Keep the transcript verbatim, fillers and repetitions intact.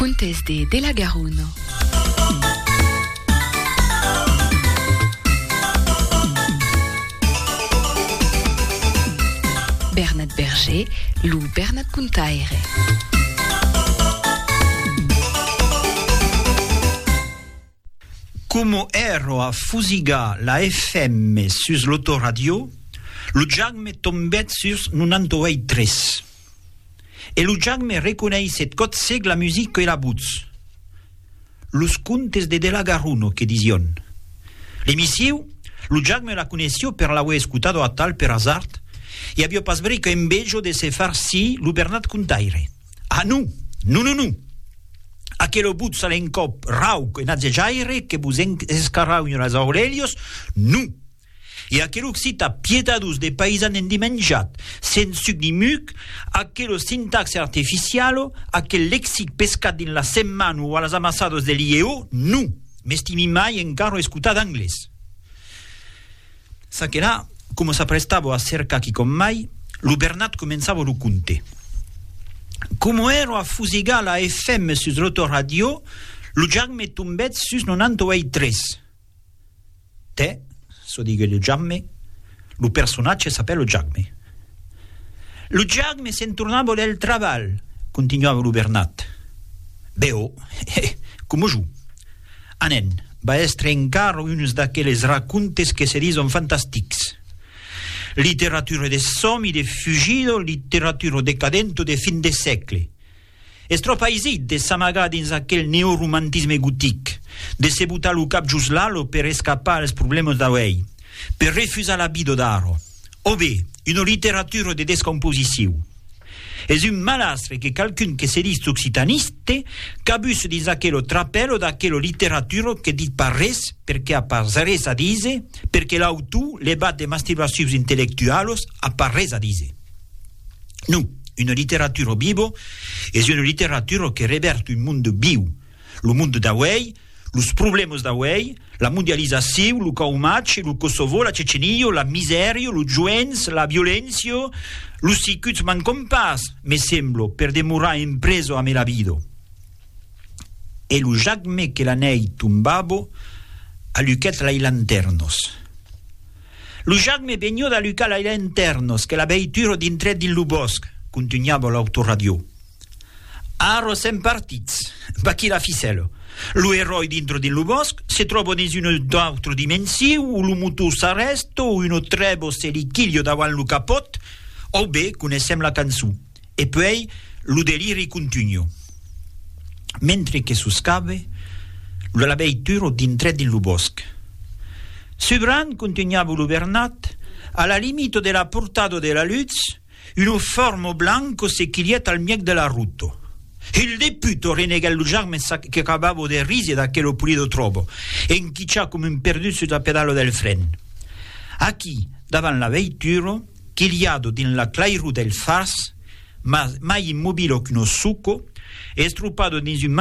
Contes de Delagaruno. Bernat Berger, Lou Bernat Kuntaire. Come ero a fusigar la F M sus l'autoradio, lo Jacme tombet sus nonantottre. E lo Jacme reconnaisset cot seg la musique e la butz. Los contes de Delagaruno che dision. L'emissiu, lo Jacme la conessio per l'aver escutato a tal per hasard, e abbia pas brico embeggio de se far si lo Bernat Kuntaire. Ah nu, nu nu nu. Aquelo butz alencop rauc e nazegiaire che bus escarrau in las aurelios, nu. E aquelo cita pietadus de paisan endimenjat, sen suc ni muc, aquelo sintaxe artificialo, aquel lexic pescat din la semmanu o a las amassados de l'I E O, nu. M'estimi mai encarro escutat angles. Sa che là, come s'apprestavo a cerca chi con mai, lo Bernat comenzavo lo conte. Come ero a fusigar la F M sus l'autoradio, lo Jacme tombet sus nonantottre. Te, so digue lo Jacme, lo personaggio s'appelle lo Jacme. Lo Jacme s'entornava del traval, continuava lo Bernat. Beo, eh, come giù. Anen, va estre encarro unos d'aquelles raccontes che se dison fantastics. Literatura de somi, de fugido, literatura decadente de fin de secle. Estropaisit de s'amagar dins aquel neoromantisme gotic, de se butar lo cap just lalo per escapar als problemes d'auei, per refusar la vida d'aro. O bé, una literatura de descomposició. Es un malastre que calcun que se dis occitaniste cabus dins aquello trapello d'aquello literatura que dit pas res perché a pas res a dise, perché l'autu le bat de masturbacions intellectualos a pas res a dise. Nu, una literatura vivo es una literatura que reverte un mundo viu, lo mundo d'auei, los problemes d'auei, la mondialització, lo caumatge, lo Kosovo, la Cecenia, la miseria, lo juents, la violència, los sicuts man compas, me semblo, per demorar impreso a me la vida. E lo Jacme che la nei tumbavo, a lucet la lanternos. Lo Jacme vegno da lucar la lanternos, che la veitura d'intre din lo bosc, continuava l'autoradio. Aro sem partits, va chi la ficello. Lo eroi dentro din lo bosc se trova in un'altra dimensione, o lo mutu s'arresto, o uno trebo se li chiglio davant lo capot, o bé, conoscem la canzù. E poi lo deliri continua. Mentre che suscave, la veitura dintre din lo bosc. Subran, continuava lo Bernat, alla limite della portata della luz, uno formo blanco se chiglietta al miec della ruta. Il deputo renega lo Jacme che acabavo de risi da quello pulito trovo e inchiccia come un perduto sul pedalo del fren. A chi, davanti la veitura, chigliato din la clairu del fars, ma mai immobile che uno succo, e struppato in un